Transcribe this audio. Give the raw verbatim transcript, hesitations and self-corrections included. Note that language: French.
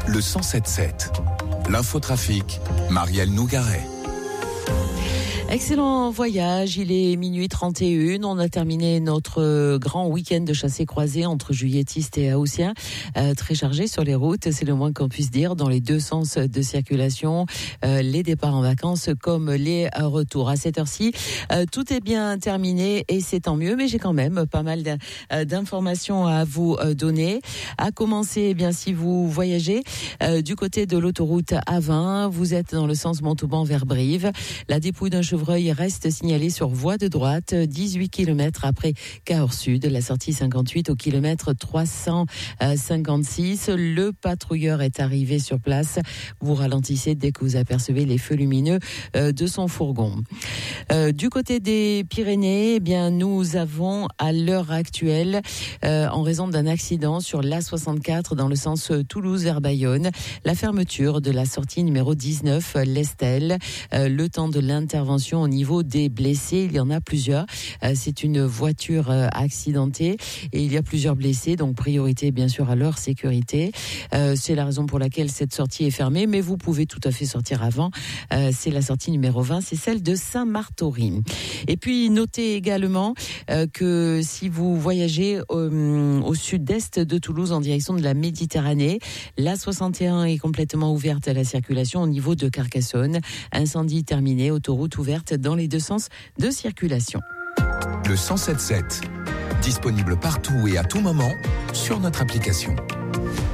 le cent sept sept. L'infotrafic, Marielle Nougaret. Excellent voyage, il est minuit trente et un, on a terminé notre grand week-end de chassé-croisé entre juilletistes et haussiens, euh, très chargé sur les routes, c'est le moins qu'on puisse dire, dans les deux sens de circulation, euh, les départs en vacances comme les retours. À cette heure-ci, euh, tout est bien terminé et c'est tant mieux, mais j'ai quand même pas mal d'informations à vous donner. À commencer, eh bien, si vous voyagez euh, du côté de l'autoroute A vingt, vous êtes dans le sens Montauban vers Brive, la dépouille d'un chevreuil reste signalée sur voie de droite, dix-huit kilomètres après Cahors Sud, la sortie cinquante-huit au kilomètre trois cent cinquante-six. Le patrouilleur est arrivé sur place. Vous ralentissez dès que vous apercevez les feux lumineux de son fourgon. Euh, du côté des Pyrénées, eh bien, nous avons à l'heure actuelle, euh, en raison d'un accident sur l'A soixante-quatre dans le sens Toulouse vers Bayonne, la fermeture de la sortie numéro dix-neuf, l'Estelle, euh, le temps de l'intervention au niveau des blessés, il y en a plusieurs. Euh, c'est une voiture euh, accidentée et il y a plusieurs blessés, donc priorité bien sûr à leur sécurité. Euh, c'est la raison pour laquelle cette sortie est fermée, mais vous pouvez tout à fait sortir avant. Euh, c'est la sortie numéro vingt, c'est celle de Saint-Martory. Et puis notez également euh, que si vous voyagez euh, au sud-est de Toulouse en direction de la Méditerranée, l'A soixante et un est complètement ouverte à la circulation au niveau de Carcassonne. Incendie terminé, autoroute ouverte dans les deux sens de circulation. Le cent sept sept, disponible partout et à tout moment sur notre application.